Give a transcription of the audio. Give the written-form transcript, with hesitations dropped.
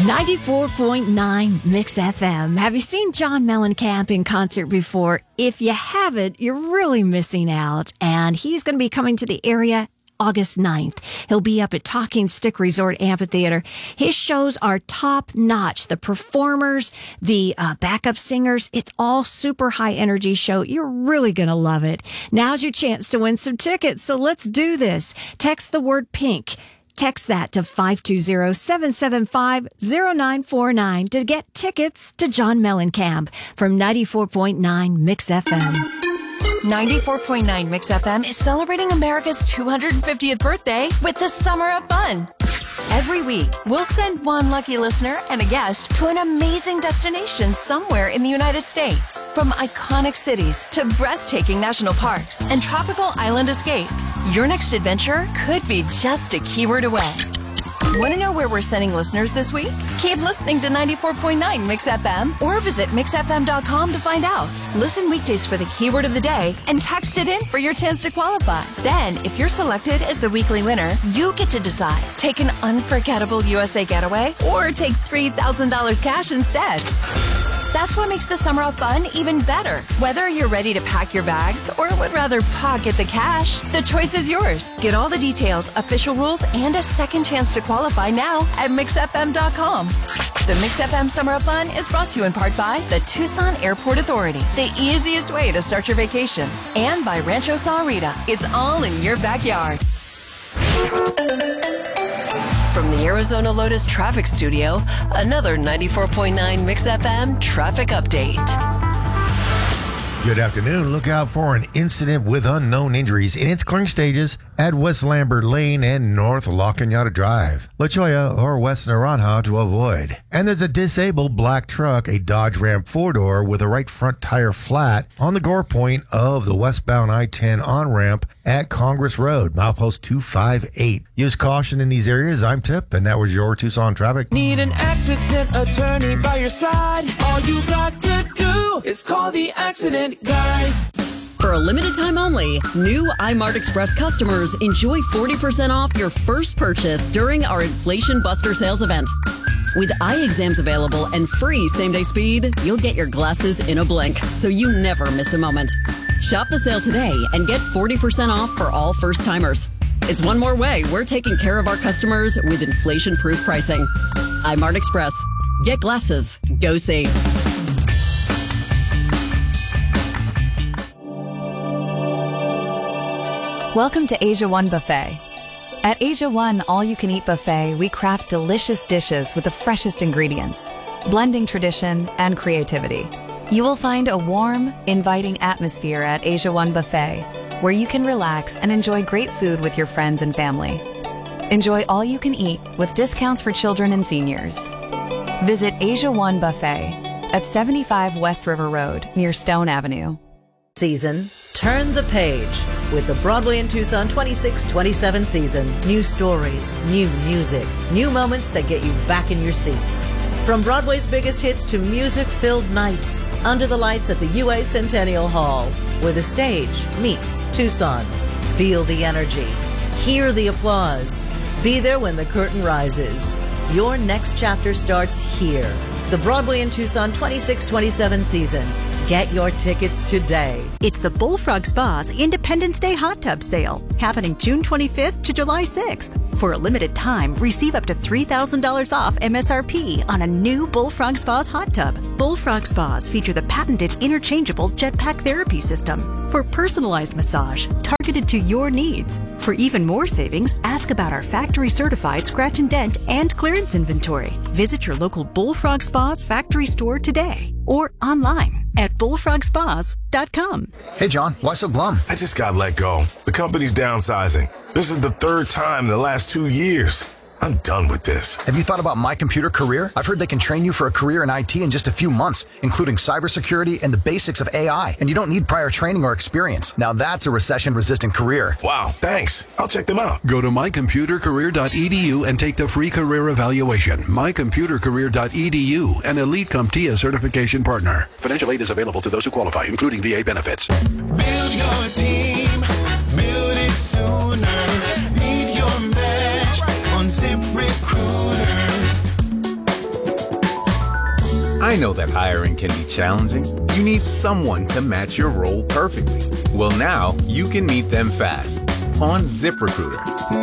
94.9 Mix FM. Have you seen John Mellencamp in concert before? If you haven't, you're really missing out. And he's going to be coming to the area August 9th. He'll be up at Talking Stick Resort Amphitheater. His shows are top notch. The performers, the backup singers, it's all super high energy show. You're really going to love it. Now's your chance to win some tickets. So let's do this. Text the word pink. Text that to 520-775-0949 to get tickets to John Mellencamp from 94.9 Mix FM. 94.9 Mix FM is celebrating America's 250th birthday with the Summer of Fun. Every week, we'll send one lucky listener and a guest to an amazing destination somewhere in the United States. From iconic cities to breathtaking national parks and tropical island escapes, your next adventure could be just a keyword away. Want to know where we're sending listeners this week? Keep listening to 94.9 Mix FM or visit mixfm.com to find out. Listen weekdays for the keyword of the day and text it in for your chance to qualify. Then, if you're selected as the weekly winner, you get to decide. Take an unforgettable USA getaway or take $3,000 cash instead. That's what makes the Summer of Fun even better. Whether you're ready to pack your bags or would rather pocket the cash, the choice is yours. Get all the details, official rules, and a second chance to qualify now at mixfm.com. The Mix FM Summer of Fun is brought to you in part by the Tucson Airport Authority, the easiest way to start your vacation, and by Rancho Sahuarita. It's all in your backyard. From the Arizona Lotus Traffic Studio, another 94.9 Mix FM traffic update. Good afternoon. Look out for an incident with unknown injuries in its clearing stages at West Lambert Lane and North La Cañada Drive, La Jolla or West Naranja to avoid. And there's a disabled black truck, a Dodge Ram 4-door with a right front tire flat on the gore point of the westbound I-10 on-ramp at Congress Road, milepost 258. Use caution in these areas. I'm Tip, and that was your Tucson traffic. Need an accident attorney by your side? All you got to do is call the accident guys. For a limited time only, new iMart Express customers enjoy 40% off your first purchase during our Inflation Buster sales event. With eye exams available and free same-day speed, you'll get your glasses in a blink, so you never miss a moment. Shop the sale today and get 40% off for all first-timers. It's one more way we're taking care of our customers with inflation-proof pricing. iMart Express. Get glasses. Go see. Welcome to Asia One Buffet. At Asia One All-You-Can-Eat Buffet, we craft delicious dishes with the freshest ingredients, blending tradition and creativity. You will find a warm, inviting atmosphere at Asia One Buffet, where you can relax and enjoy great food with your friends and family. Enjoy all you can eat with discounts for children and seniors. Visit Asia One Buffet at 75 West River Road near Stone Avenue. Season, turn the page with the Broadway in Tucson 26-27 season. New stories, new music, new moments that get you back in your seats. From Broadway's biggest hits to music-filled nights under the lights at the UA Centennial Hall, where the stage meets Tucson. Feel the energy. Hear the applause. Be there when the curtain rises. Your next chapter starts here. The Broadway in Tucson 26-27 season. Get your tickets today. It's the Bullfrog Spa's Independence Day Hot Tub Sale, happening June 25th to July 6th. For a limited time, receive up to $3,000 off MSRP on a new Bullfrog Spa's hot tub. Bullfrog Spas feature the patented interchangeable jetpack therapy system for personalized massage targeted to your needs. For even more savings, ask about our factory-certified scratch and dent and clearance inventory. Visit your local Bullfrog Spa's factory store today or online at bullfrogspas.com. Hey, John, why so glum? I just got let go. The company's downsizing. This is the third time in the last 2 years. I'm done with this. Have you thought about My Computer Career? I've heard they can train you for a career in IT in just a few months, including cybersecurity and the basics of AI. And you don't need prior training or experience. Now that's a recession-resistant career. Wow, thanks. I'll check them out. Go to mycomputercareer.edu and take the free career evaluation. Mycomputercareer.edu, an Elite CompTIA certification partner. Financial aid is available to those who qualify, including VA benefits. Build your team. Build it sooner. Need your match on ZipRecruiter. I know that hiring can be challenging. You need someone to match your role perfectly. Well, now you can meet them fast on ZipRecruiter.